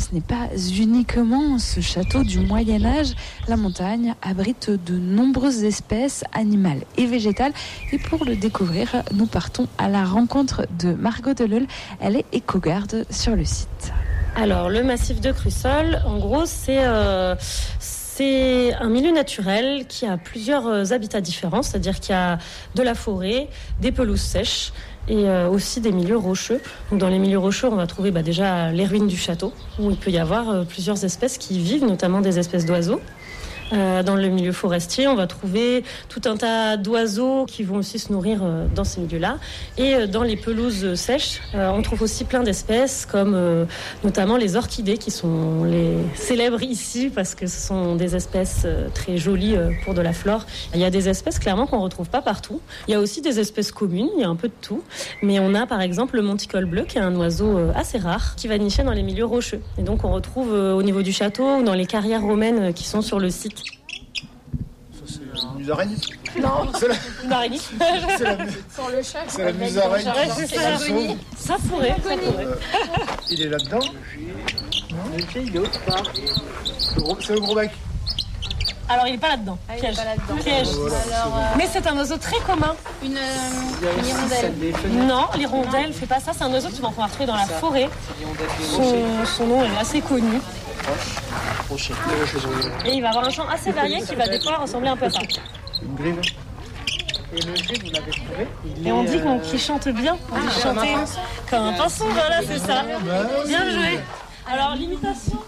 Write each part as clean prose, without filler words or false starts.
ce n'est pas uniquement ce château du Moyen-Âge. La montagne abrite de nombreuses espèces animales et végétales. Et pour le découvrir, nous partons à la rencontre de Margot Deleuil. Elle est éco-garde sur le site. Alors, le massif de Crussol, en gros, c'est un milieu naturel qui a plusieurs habitats différents, c'est-à-dire qu'il y a de la forêt, des pelouses sèches et aussi des milieux rocheux. Donc, dans les milieux rocheux, on va trouver déjà les ruines du château, où il peut y avoir plusieurs espèces qui y vivent, notamment des espèces d'oiseaux. Dans le milieu forestier, on va trouver tout un tas d'oiseaux qui vont aussi se nourrir dans ces milieux-là. Et dans les pelouses sèches, on trouve aussi plein d'espèces comme notamment les orchidées qui sont les célèbres ici parce que ce sont des espèces très jolies pour de la flore. Il y a des espèces clairement qu'on ne retrouve pas partout. Il y a aussi des espèces communes, il y a un peu de tout. Mais on a par exemple le monticole bleu qui est un oiseau assez rare qui va nicher dans les milieux rocheux. Et donc on retrouve au niveau du château ou dans les carrières romaines qui sont sur le site. C'est une musaraigne? Non, c'est une araignée. Sans le chat. C'est la musaraigne. Ça pourrait. Il est là-dedans? Non, le pied, il est autre part. C'est le gros bec. Alors, il n'est pas là-dedans. Piège. Piège. Voilà, mais c'est un oiseau très commun. Une hirondelle. Non, l'hirondelle ne fait pas ça. C'est un oiseau que tu vas pouvoir trouver dans la forêt. Son nom est assez connu. Et il va avoir un chant assez varié qui va des fois ressembler un peu à ça. Une grive. Et le grive, vous l'avez trouvé? Et on dit qu'il chante bien. On dit chanter comme un pinson, voilà, c'est ça. Bien joué. Alors, l'imitation.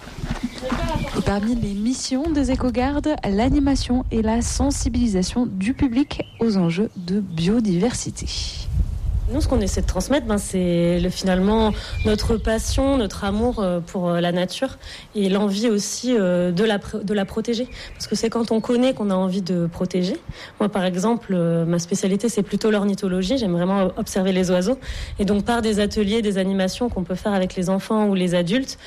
Et parmi les missions des éco-gardes, l'animation et la sensibilisation du public aux enjeux de biodiversité. Nous, ce qu'on essaie de transmettre, c'est finalement notre passion, notre amour pour la nature et l'envie aussi de la protéger. Parce que c'est quand on connaît qu'on a envie de protéger. Moi, par exemple, ma spécialité, c'est plutôt l'ornithologie. J'aime vraiment observer les oiseaux. Et donc, par des ateliers, des animations qu'on peut faire avec les enfants ou les adultes,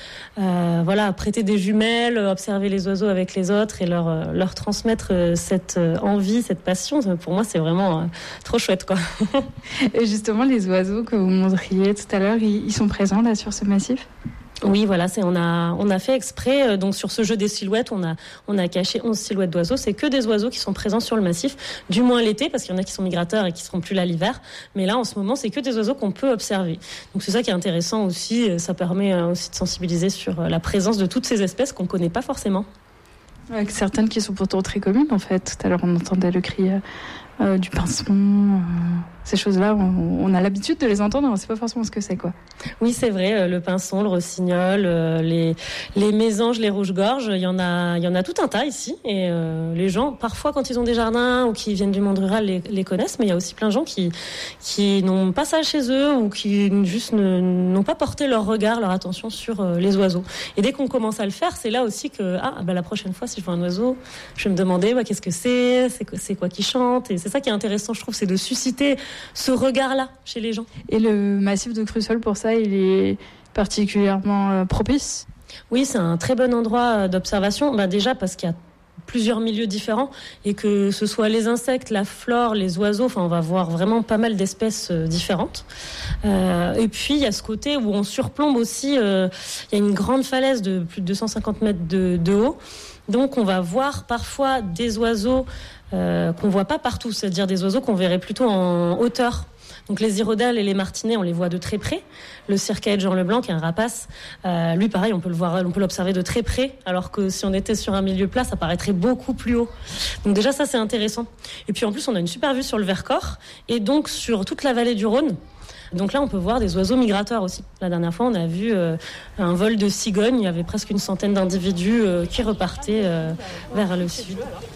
prêter des jumelles, observer les oiseaux avec les autres et leur transmettre cette envie, cette passion, pour moi, c'est vraiment trop chouette, quoi. Et justement, les oiseaux que vous montriez tout à l'heure, ils sont présents là sur ce massif? Oui, voilà, on a fait exprès. Donc sur ce jeu des silhouettes, on a caché 11 silhouettes d'oiseaux. C'est que des oiseaux qui sont présents sur le massif, du moins l'été, parce qu'il y en a qui sont migrateurs et qui seront plus là l'hiver. Mais là, en ce moment, c'est que des oiseaux qu'on peut observer. Donc c'est ça qui est intéressant aussi. Ça permet aussi de sensibiliser sur la présence de toutes ces espèces qu'on connaît pas forcément. Avec certaines qui sont pourtant très communes, en fait. Tout à l'heure, on entendait le cri du pinson. Ces choses-là, on a l'habitude de les entendre, on ne sait pas forcément ce que c'est, quoi. Oui, c'est vrai, le pinson, le rossignol, les mésanges, les rouges-gorges, il y en a tout un tas ici. Et les gens, parfois, quand ils ont des jardins ou qui viennent du monde rural, les connaissent, mais il y a aussi plein de gens qui n'ont pas ça chez eux ou qui juste n'ont pas porté leur regard, leur attention sur les oiseaux. Et dès qu'on commence à le faire, c'est là aussi que la prochaine fois, si je vois un oiseau, je vais me demander qu'est-ce que c'est quoi qui chante. Et c'est ça qui est intéressant, je trouve, c'est de susciter ce regard-là chez les gens. Et le massif de Crussol, pour ça, il est particulièrement propice? Oui, c'est un très bon endroit d'observation. Déjà parce qu'il y a plusieurs milieux différents et que ce soit les insectes, la flore, les oiseaux, on va voir vraiment pas mal d'espèces différentes. Et puis, il y a ce côté où on surplombe aussi, il y a une grande falaise de plus de 250 mètres de haut. Donc, on va voir parfois des oiseaux qu'on voit pas partout, c'est-à-dire des oiseaux qu'on verrait plutôt en hauteur. Donc les hirondelles et les martinets, on les voit de très près. Le circaète Jean Leblanc, qui est un rapace, lui pareil, on peut l'observer de très près, alors que si on était sur un milieu plat, ça paraîtrait beaucoup plus haut. Donc déjà ça c'est intéressant. Et puis en plus on a une super vue sur le Vercors et donc sur toute la vallée du Rhône. Donc là, on peut voir des oiseaux migrateurs aussi. La dernière fois, on a vu un vol de cigognes. Il y avait presque une centaine d'individus qui repartaient vers le sud.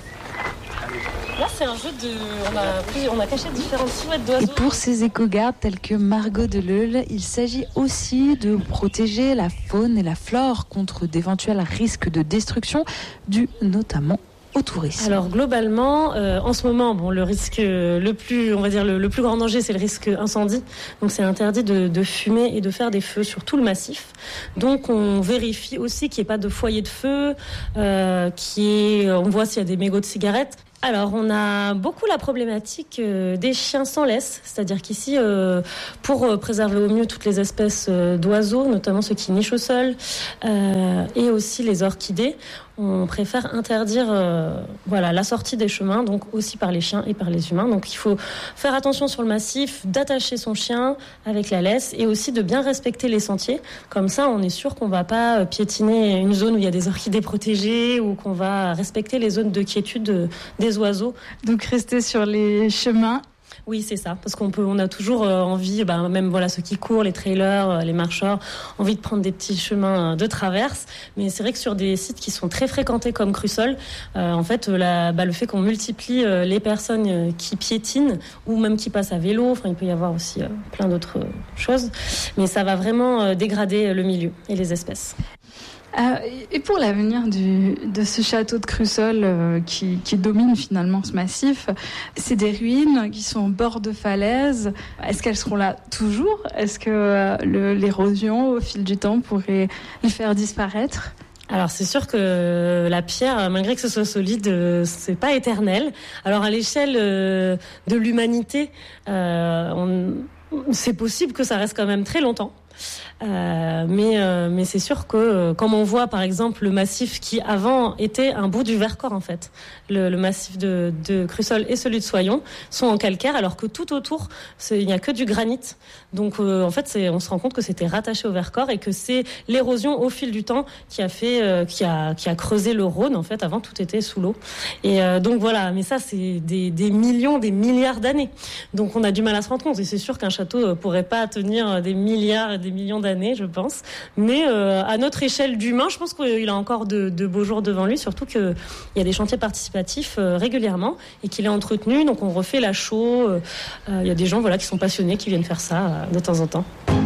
Là, c'est un jeu on a caché différentes silhouettes d'oiseaux. Et pour ces éco-gardes tels que Margot Deleuil, il s'agit aussi de protéger la faune et la flore contre d'éventuels risques de destruction dus notamment au tourisme. Alors globalement, en ce moment, le risque le plus grand danger, c'est le risque incendie. Donc c'est interdit de fumer et de faire des feux sur tout le massif. Donc on vérifie aussi qu'il n'y ait pas de foyer de feu, on voit s'il y a des mégots de cigarettes. Alors, on a beaucoup la problématique des chiens sans laisse, c'est-à-dire qu'ici, pour préserver au mieux toutes les espèces d'oiseaux, notamment ceux qui nichent au sol, et aussi les orchidées, on préfère interdire la sortie des chemins, donc aussi par les chiens et par les humains. Donc il faut faire attention sur le massif, d'attacher son chien avec la laisse et aussi de bien respecter les sentiers. Comme ça, on est sûr qu'on ne va pas piétiner une zone où il y a des orchidées protégées ou qu'on va respecter les zones de quiétude des oiseaux. Donc rester sur les chemins. Oui, c'est ça, parce on a toujours envie, même ceux qui courent, les trailers, les marcheurs, envie de prendre des petits chemins de traverse. Mais c'est vrai que sur des sites qui sont très fréquentés comme Crussol, le fait qu'on multiplie les personnes qui piétinent ou même qui passent à vélo, il peut y avoir aussi plein d'autres choses, mais ça va vraiment dégrader le milieu et les espèces. Et pour l'avenir de ce château de Crussol qui domine finalement ce massif, c'est des ruines qui sont au bord de falaises. Est-ce qu'elles seront là toujours ? Est-ce que l'érosion au fil du temps pourrait les faire disparaître ? Alors c'est sûr que la pierre, malgré que ce soit solide, c'est pas éternel. Alors à l'échelle de l'humanité, c'est possible que ça reste quand même très longtemps. Mais c'est sûr que comme on voit par exemple le massif qui avant était un bout du Vercors en fait, le massif de Crussol et celui de Soyons sont en calcaire alors que tout autour il n'y a que du granit. Donc en fait on se rend compte que c'était rattaché au Vercors et que c'est l'érosion au fil du temps qui a fait qui a creusé le Rhône en fait. Avant tout était sous l'eau et donc voilà. Mais ça c'est des millions, des milliards d'années. Donc on a du mal à se rendre compte et c'est sûr qu'un château pourrait pas tenir des milliards et des millions d'années, je pense. Mais à notre échelle d'humain, je pense qu'il a encore de beaux jours devant lui, surtout qu'il y a des chantiers participatifs régulièrement et qu'il est entretenu. Donc on refait la chaux. Il y a des gens qui sont passionnés qui viennent faire ça de temps en temps.